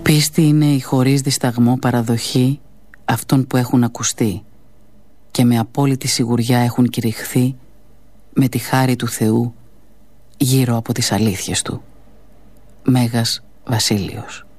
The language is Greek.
Πίστη είναι η χωρίς δισταγμό παραδοχή αυτών που έχουν ακουστεί και με απόλυτη σιγουριά έχουν κηρυχθεί με τη χάρη του Θεού γύρω από τις αλήθειες του. Μέγας Βασίλειος.